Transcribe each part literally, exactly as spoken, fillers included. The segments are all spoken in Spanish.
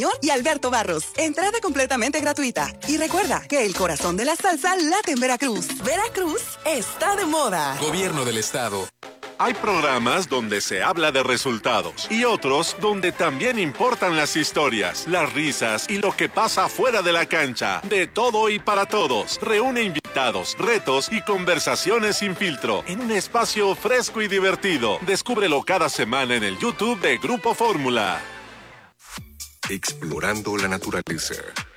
y Alberto Barros. Entrada completamente gratuita. Y recuerda que el corazón de la salsa late en Veracruz. Veracruz está de moda. Gobierno del Estado. Hay programas donde se habla de resultados y otros donde también importan las historias, las risas y lo que pasa fuera de la cancha. De todo y para todos. Reúne invitados, retos y conversaciones sin filtro en un espacio fresco y divertido. Descúbrelo cada semana en el YouTube de Grupo Fórmula. Explorando la naturaleza.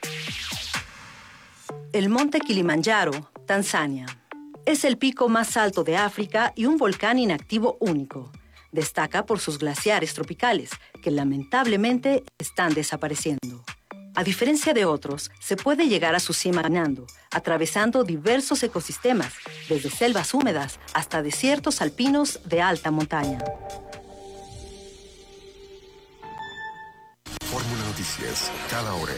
El monte Kilimanjaro, Tanzania. Es el pico más alto de África y un volcán inactivo único. Destaca por sus glaciares tropicales, que lamentablemente están desapareciendo. A diferencia de otros, se puede llegar a su cima caminando, atravesando diversos ecosistemas, desde selvas húmedas hasta desiertos alpinos de alta montaña. Fórmula Noticias, cada hora.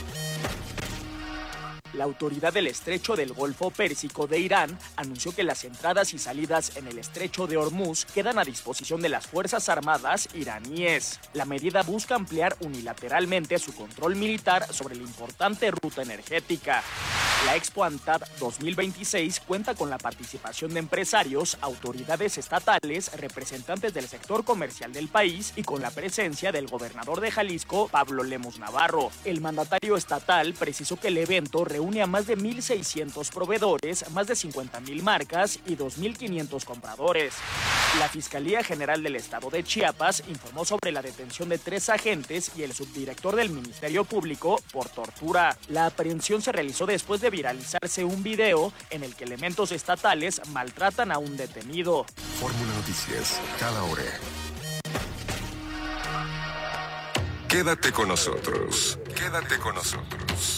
La autoridad del Estrecho del Golfo Pérsico de Irán anunció que las entradas y salidas en el Estrecho de Hormuz quedan a disposición de las Fuerzas Armadas iraníes. La medida busca ampliar unilateralmente su control militar sobre la importante ruta energética. La Expo ANTAD dos mil veintiséis cuenta con la participación de empresarios, autoridades estatales, representantes del sector comercial del país y con la presencia del gobernador de Jalisco, Pablo Lemus Navarro. El mandatario estatal precisó que el evento reúne a más de mil seiscientos proveedores, más de cincuenta mil marcas y dos mil quinientos compradores. La Fiscalía General del Estado de Chiapas informó sobre la detención de tres agentes y el subdirector del Ministerio Público por tortura. La aprehensión se realizó después de viralizarse un video en el que elementos estatales maltratan a un detenido. Fórmula Noticias, cada hora. Quédate con nosotros. Quédate con nosotros.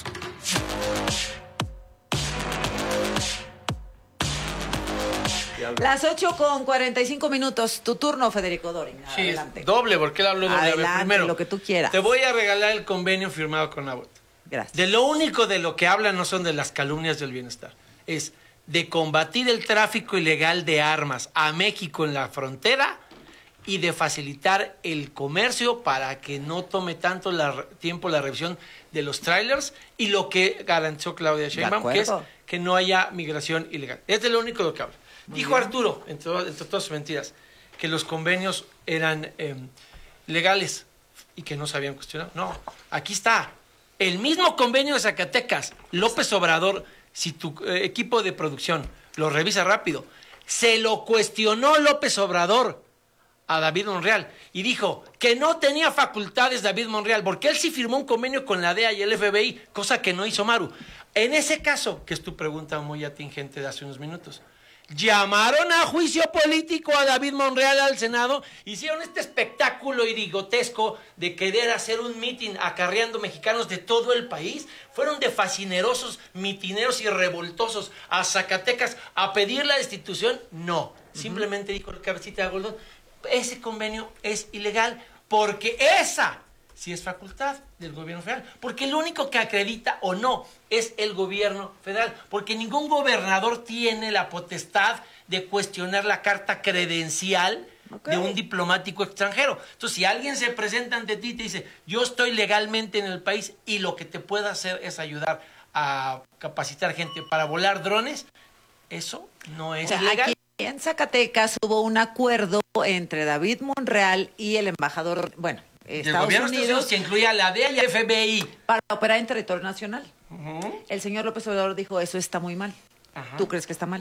Las ocho con cuarenta y cinco minutos. Tu turno, Federico Dorin. Sí, adelante. doble, porque él habló doble. Adelante, Primero, lo que tú quieras. Te voy a regalar el convenio firmado con Abbott. Gracias. De lo único de lo que hablan no son de las calumnias del bienestar. Es de combatir el tráfico ilegal de armas a México en la frontera y de facilitar el comercio para que no tome tanto la, tiempo la revisión de los trailers y lo que garantizó Claudia Sheinbaum, que es que no haya migración ilegal. Es de lo único de lo que habla. Muy Dijo bien. Arturo, entre, entre todas sus mentiras, que los convenios eran eh, legales y que no se habían cuestionado. No, aquí está. El mismo convenio de Zacatecas, López Obrador, si tu eh, equipo de producción lo revisa rápido, se lo cuestionó López Obrador a David Monreal y dijo que no tenía facultades David Monreal porque él sí firmó un convenio con la D E A y el F B I, cosa que no hizo Maru. En ese caso, que es tu pregunta muy atingente de hace unos minutos, llamaron a juicio político a David Monreal al Senado, hicieron este espectáculo irigotesco de querer hacer un mitin acarreando mexicanos de todo el país. Fueron de fascinerosos, mitineros y revoltosos a Zacatecas a pedir la destitución. No, uh-huh. Simplemente dijo el cabecita de algodón, ese convenio es ilegal porque esa sí es facultad del gobierno federal, porque el único que acredita o no es el gobierno federal, porque ningún gobernador tiene la potestad de cuestionar la carta credencial okay. de un diplomático extranjero. Entonces, si alguien se presenta ante ti y te dice, yo estoy legalmente en el país y lo que te puedo hacer es ayudar a capacitar gente para volar drones, eso no es o sea, legal. Aquí en Zacatecas hubo un acuerdo entre David Monreal y el embajador, bueno, Estados gobierno Unidos, que incluía la D E A y el F B I para operar en territorio nacional. Uh-huh. El señor López Obrador dijo, eso está muy mal. Uh-huh. ¿Tú crees que está mal?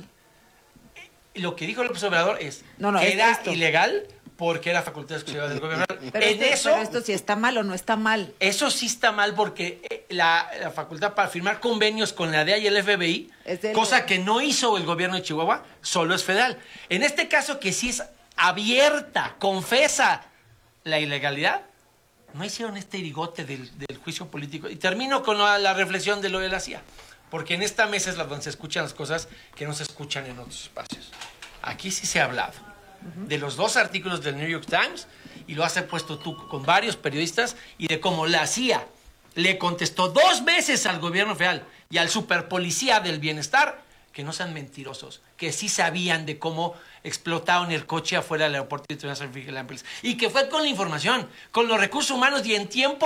Lo que dijo López Obrador es no, no, que es era esto. ilegal porque era facultad exclusiva del gobierno. Pero, en esto, eso, pero esto sí está mal o no está mal. Eso sí está mal porque la, la facultad para firmar convenios con la D E A y el F B I, cosa que no hizo el gobierno de Chihuahua, solo es federal. En este caso que sí es abierta, confesa la ilegalidad, no hicieron este irigote del, del juicio político. Y termino con la, la reflexión de lo de la C I A, porque en esta mesa es la donde se escuchan las cosas que no se escuchan en otros espacios. Aquí sí se ha hablado uh-huh. de los dos artículos del New York Times, y lo has puesto tú con varios periodistas, y de cómo la C I A le contestó dos veces al gobierno federal y al superpolicía del bienestar que no sean mentirosos, que sí sabían de cómo explotaron el coche afuera del aeropuerto internacional Felipe Ángeles, y que fue con la información, con los recursos humanos y en tiempo